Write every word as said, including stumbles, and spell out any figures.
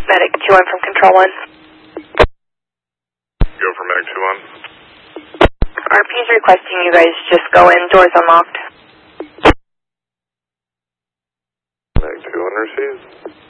Medic two one from Control one. Go for Medic two one. R P is requesting you guys just go in, doors unlocked. Medic two one receives.